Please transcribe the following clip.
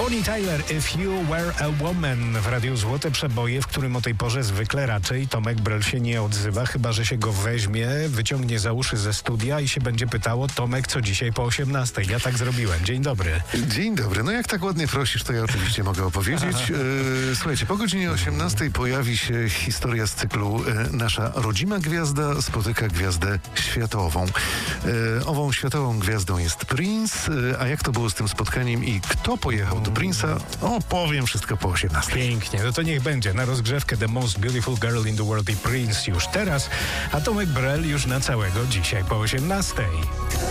Bonnie Tyler, If You Were a Woman w Radiu Złote Przeboje, w którym o tej porze zwykle raczej Tomek Brel się nie odzywa, chyba że się go weźmie, wyciągnie za uszy ze studia i się będzie pytało: Tomek, co dzisiaj po 18? Ja tak zrobiłem. Dzień dobry. Dzień dobry. No jak tak ładnie prosisz, to ja oczywiście mogę opowiedzieć. Słuchajcie, po godzinie 18 pojawi się historia z cyklu Nasza rodzima gwiazda spotyka gwiazdę światową. Ową światową gwiazdą jest Prince, a jak to było z tym spotkaniem i kto pojechał do Prince'a, opowiem wszystko po 18. Pięknie, no to niech będzie. Na rozgrzewkę The Most Beautiful Girl in the World i Prince już teraz, a Tomek Brel już na całego dzisiaj po 18.